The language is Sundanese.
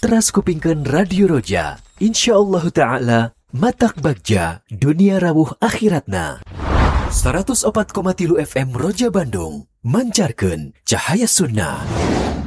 teras kupingkeun Radio Roja. InsyaAllah ta'ala matak bagja dunia rawuh akhiratna. 104,3 FM Roja Bandung mancarkeun cahaya sunnah.